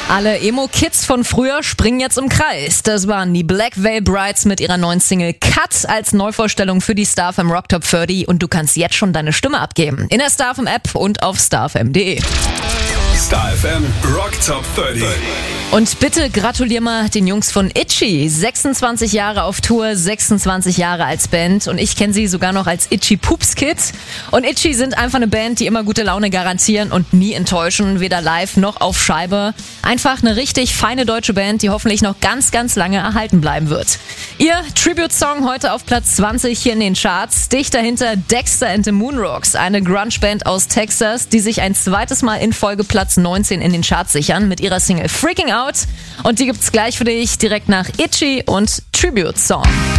Alle Emo-Kids von früher springen jetzt im Kreis. Das waren die Black Veil Brides mit ihrer neuen Single Cut als Neuvorstellung für die StarFM Rock Top 30 und du kannst jetzt schon deine Stimme abgeben. In der StarFM App und auf starfm.de. StarFM Rock Top 30. Und bitte gratulier mal den Jungs von Itchy. 26 Jahre auf Tour, 26 Jahre als Band und ich kenne sie sogar noch als Itchy Poops Kids. Und Itchy sind einfach eine Band, die immer gute Laune garantieren und nie enttäuschen, weder live noch auf Scheibe. Einfach eine richtig feine deutsche Band, die hoffentlich noch ganz, ganz lange erhalten bleiben wird. Ihr Tribute-Song heute auf Platz 20 hier in den Charts. Dicht dahinter Dexter and the Moonrocks, eine Grunge-Band aus Texas, die sich ein zweites Mal in Folge Platz 19 in den Charts sichern mit ihrer Single Freaking Out. Und die gibt's gleich für dich direkt nach Itchy und Tribute Song.